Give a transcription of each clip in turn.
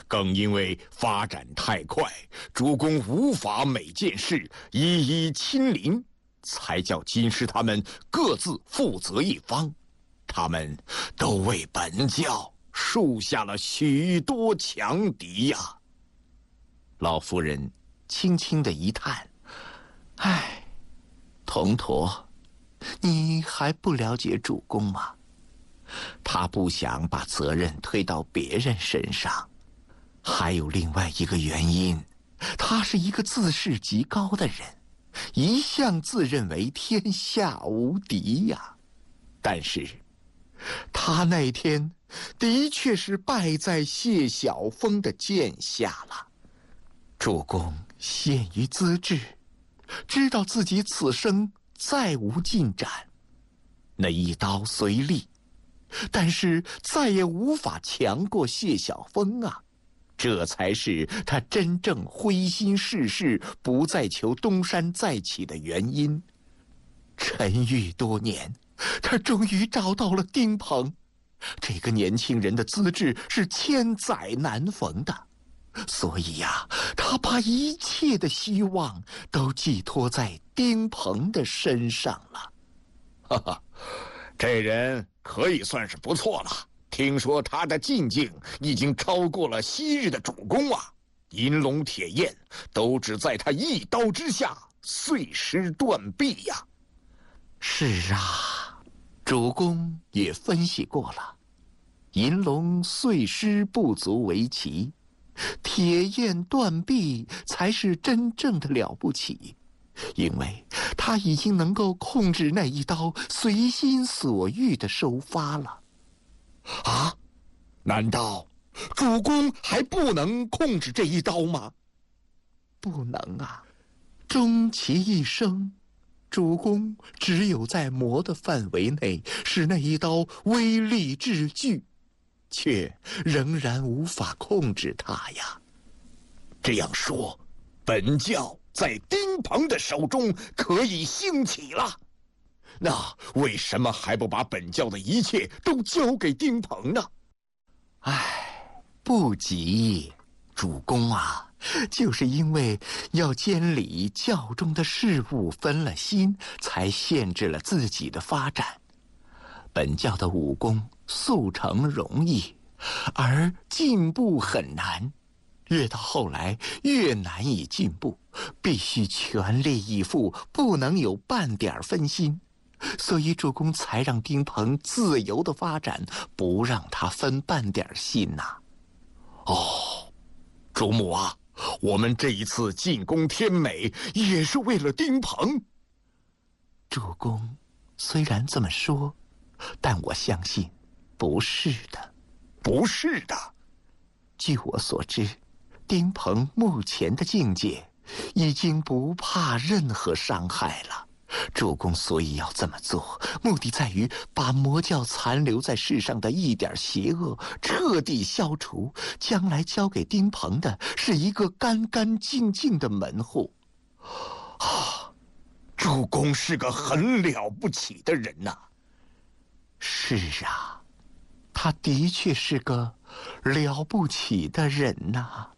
更因为发展太快，主公无法每件事一一亲临，才叫金师他们各自负责一方。他们都为本教树下了许多强敌呀。老夫人轻轻的一叹：“唉，铜驼，你还不了解主公吗？他不想把责任推到别人身上。还有另外一个原因，他是一个自视极高的人，一向自认为天下无敌呀。但是他那天的确是败在谢晓峰的剑下了。主公陷于资质，知道自己此生再无进展，那一刀虽利，但是再也无法强过谢晓峰啊。这才是他真正灰心事事，不再求东山再起的原因。沉郁多年，他终于找到了丁鹏。这个年轻人的资质是千载难逢的，所以呀，他把一切的希望都寄托在丁鹏的身上了。哈哈，这人可以算是不错了。听说他的进境已经超过了昔日的主公啊，银龙铁焰都只在他一刀之下碎尸断臂呀。是啊，主公也分析过了，银龙碎尸不足为奇，铁焰断臂才是真正的了不起，因为他已经能够控制那一刀随心所欲的收发了。啊，难道主公还不能控制这一刀吗？不能啊，终其一生，主公只有在魔的范围内使那一刀威力至巨，却仍然无法控制它呀。这样说，本教在丁鹏的手中可以兴起了。那为什么还不把本教的一切都交给丁鹏呢？唉，不急，主公啊，就是因为要监理教中的事务分了心，才限制了自己的发展。本教的武功速成容易，而进步很难，越到后来越难以进步，必须全力以赴，不能有半点分心。所以主公才让丁鹏自由的发展，不让他分半点心呐。哦，主母啊，我们这一次进攻天美也是为了丁鹏。主公虽然这么说，但我相信不是的。不是的。据我所知，丁鹏目前的境界已经不怕任何伤害了。主公所以要这么做，目的在于把魔教残留在世上的一点邪恶彻底消除，将来交给丁鹏的是一个干干净净的门户。啊，主公是个很了不起的人呐。是啊，他的确是个了不起的人呐。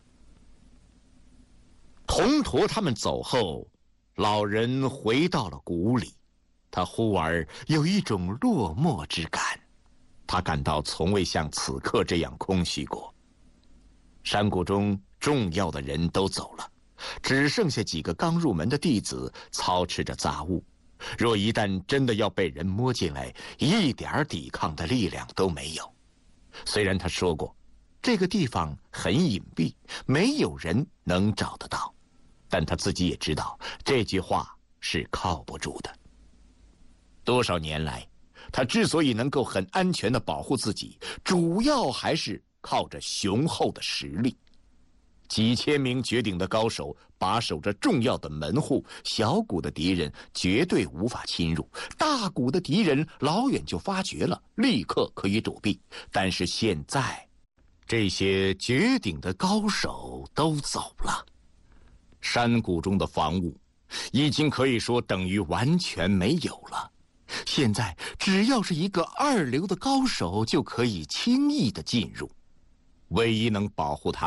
铜驼他们走后，老人回到了谷里，他忽而有一种落寞之感，他感到从未像此刻这样空虚过。山谷中重要的人都走了，只剩下几个刚入门的弟子操持着杂物，若一旦真的要被人摸进来，一点抵抗的力量都没有。虽然他说过这个地方很隐蔽，没有人能找得到，但他自己也知道这句话是靠不住的。多少年来，他之所以能够很安全地保护自己，主要还是靠着雄厚的实力。几千名绝顶的高手把守着重要的门户，小股的敌人绝对无法侵入，大股的敌人老远就发觉了，立刻可以躲避。但是现在，这些绝顶的高手都走了，山谷中的防务已经可以说等于完全没有了。现在只要是一个二流的高手就可以轻易地进入，唯一能保护他